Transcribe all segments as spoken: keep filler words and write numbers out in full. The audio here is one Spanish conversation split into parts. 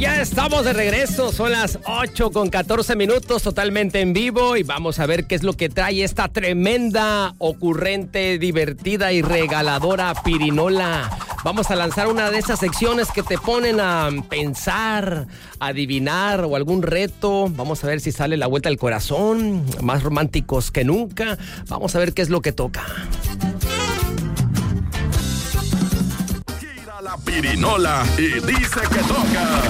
ya estamos de regreso, son las ocho con catorce minutos, totalmente en vivo, y vamos a ver qué es lo que trae esta tremenda, ocurrente, divertida y regaladora pirinola. Vamos a lanzar una de esas secciones que te ponen a pensar, adivinar o algún reto. Vamos a ver si sale la vuelta al corazón, más románticos que nunca. Vamos a ver qué es lo que toca. La pirinola y dice que toca.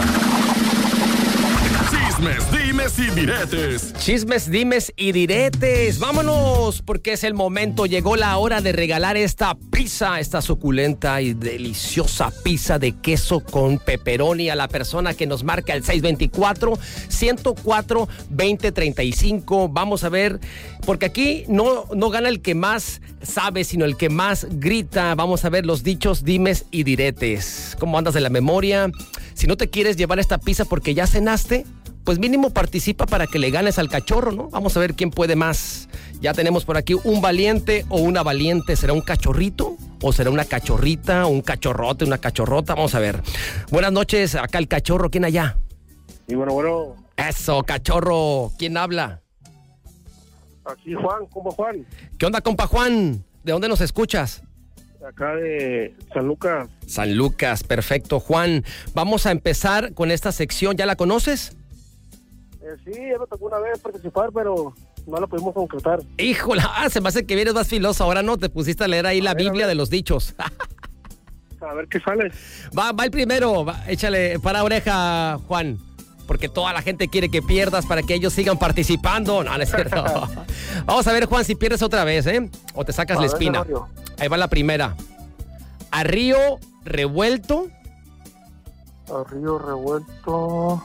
Chismes, dimes y diretes. Chismes, dimes y diretes. Vámonos, porque es el momento. Llegó la hora de regalar esta pizza, esta suculenta y deliciosa pizza de queso con pepperoni a la persona que nos marca el seis dos cuatro, uno cero cuatro, dos cero tres cinco. Vamos a ver, porque aquí no, no gana el que más sabe, sino el que más grita. Vamos a ver los dichos, dimes y diretes. ¿Cómo andas de la memoria? Si no te quieres llevar esta pizza porque ya cenaste, pues mínimo participa para que le ganes al cachorro, ¿no? Vamos a ver quién puede más. Ya tenemos por aquí un valiente o una valiente. ¿Será un cachorrito o será una cachorrita o un cachorrote, una cachorrota? Vamos a ver. Buenas noches, acá el cachorro. ¿Quién allá? Y bueno, bueno. Eso, cachorro. ¿Quién habla? Aquí Juan, ¿cómo Juan? ¿Qué onda, compa Juan? ¿De dónde nos escuchas? Acá de San Lucas. San Lucas, perfecto, Juan. Vamos a empezar con esta sección. ¿Ya la conoces? Eh, sí, ya me tocó una vez participar, pero no lo pudimos concretar. Híjole, ah, se me hace que vienes más filoso. Ahora no, te pusiste a leer ahí a la ver, Biblia de los dichos. A ver qué sale. Va, va el primero. Va, échale para oreja, Juan. Porque toda la gente quiere que pierdas para que ellos sigan participando. No, no es cierto. Vamos a ver, Juan, si pierdes otra vez, ¿eh? O te sacas a la espina. Ver, ahí va la primera. A río revuelto. A río revuelto.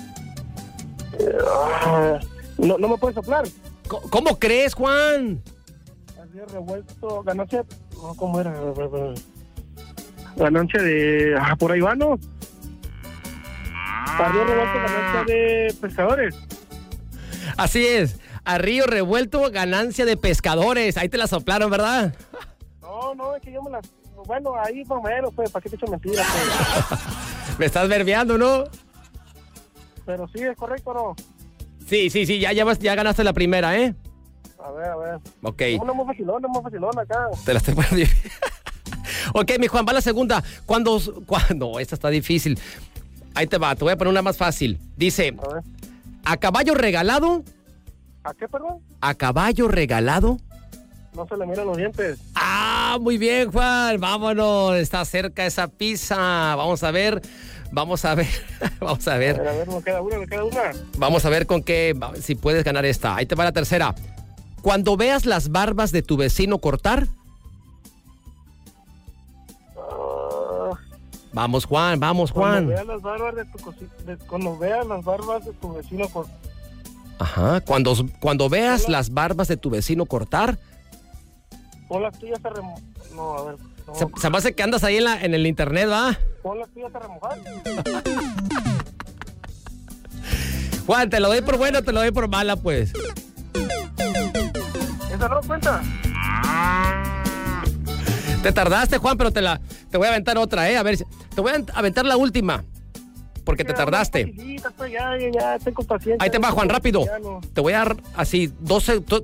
Uh, no, no me puedes soplar. ¿Cómo, ¿Cómo crees, Juan? A río revuelto. Ganancia. ¿Cómo era? Ganancia de. Ah, por ahí va, ¿no? A río revuelto, ganancia de pescadores. Así es. A río revuelto, ganancia de pescadores. Ahí te la soplaron, ¿verdad? No, no, es que yo me la... Bueno, ahí más o menos, pues, ¿para qué te echo mentiras? Pues? Me estás verbeando, ¿no? Pero sí, es correcto, ¿no? Sí, sí, sí, ya, ya, ya ganaste la primera, ¿eh? A ver, a ver. Ok. No, no, muy facilón, no, muy facilón acá. Te la estoy poniendo. Ok, mi Juan, va la segunda. ¿Cuándo? ¿Cuándo? Esta está difícil. Ahí te va, te voy a poner una más fácil. Dice, a ver. A caballo regalado. ¿A qué, perdón? A caballo regalado. No se le miran los dientes. Ah, muy bien, Juan. Vámonos, está cerca esa pizza. Vamos a ver, vamos a ver, vamos a ver. A ver, a ver, me queda una, me queda una. Vamos a ver con qué, si puedes ganar esta. Ahí te va la tercera. Cuando veas las barbas de tu vecino cortar. Vamos, Juan, vamos, Juan. Cuando veas las barbas de tu cosi- de, cuando veas las barbas de tu vecino cortar. Ajá, cuando, cuando veas Hola. las barbas de tu vecino cortar. Pon las tuyas a remojar. No, a ver. No. Se, se me hace que andas ahí en, la, en el internet, ¿va? Pon las tuyas a remojar. Juan, ¿te lo doy por buena o te lo doy por mala, pues? ¿Esa no cuenta? Te tardaste, Juan, pero te la te voy a aventar otra, ¿eh? A ver, te voy a aventar la última, porque te tardaste. Pues ya, ya, ya tengo paciencia. Ahí te va, Juan, rápido. Te voy a dar así doce,